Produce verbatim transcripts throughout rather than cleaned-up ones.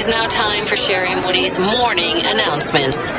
is now time for Sherry and Woody's morning announcements.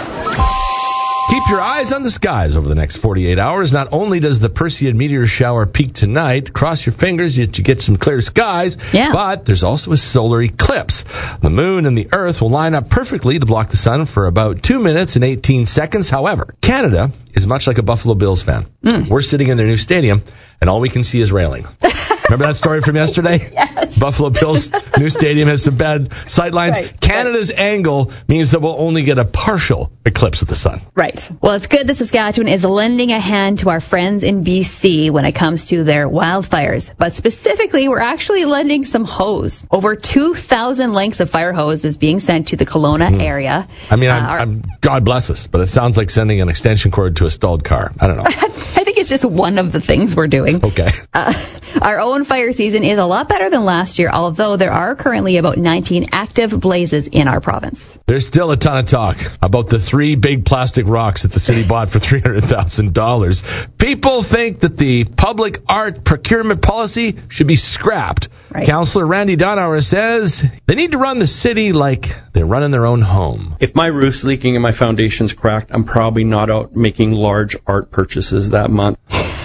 Keep your eyes on the skies over the next forty-eight hours. Not only does the Perseid meteor shower peak tonight, cross your fingers that you get some clear skies, yeah. but there's also a solar eclipse. The moon and the earth will line up perfectly to block the sun for about two minutes and eighteen seconds. However, Canada is much like a Buffalo Bills fan. Mm. We're sitting in their new stadium, and all we can see is railing. Remember that story from yesterday? Yes. Buffalo Bills new stadium has some bad sight lines. Right. Canada's right. angle means that we'll only get a partial eclipse of the sun. Right. Well, it's good that Saskatchewan is lending a hand to our friends in B C when it comes to their wildfires. But specifically, we're actually lending some hose. Over two thousand lengths of fire hose is being sent to the Kelowna mm. area. I mean, I'm, uh, our, I'm, God bless us, but it sounds like sending an extension cord to a stalled car. I don't know. I think it's just one of the things we're doing. Okay. Uh, our own fire season is a lot better than last year, although there are currently about nineteen active blazes in our province. There's still a ton of talk about the three big plastic rocks that the city bought for three hundred thousand dollars. People think that the public art procurement policy should be scrapped. Right. Councillor Randy Donauer says they need to run the city like they're running their own home. If my roof's leaking and my foundation's cracked, I'm probably not out making large art purchases that month.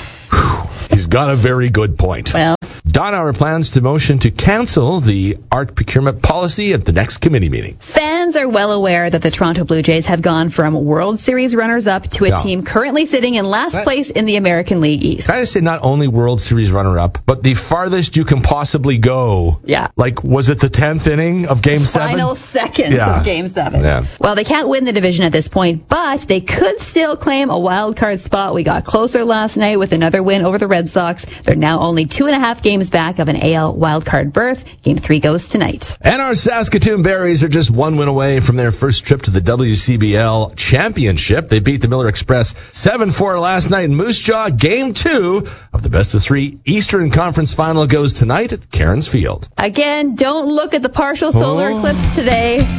He's got a very good point. Well, Donauer plans to motion to cancel the art procurement policy at the next committee meeting. Fans are well aware that the Toronto Blue Jays have gone from World Series runners-up to a yeah. team currently sitting in last that, place in the American League East. Can I say not only World Series runner-up, but the farthest you can possibly go? Yeah. Like, was it the tenth inning of Game seven? Final seconds yeah. of Game seven. Yeah. Well, they can't win the division at this point, but they could still claim a wild card spot. We got closer last night with another win over the Red Sox. They're now only two and a half games back of an A L wildcard berth. Game three goes tonight. And our Saskatoon Berries are just one win away from their first trip to the W C B L Championship. They beat the Miller Express seven four last night in Moose Jaw. Game two of the best of three Eastern Conference Final goes tonight at Cairns Field. Again, don't look at the partial solar oh. eclipse today.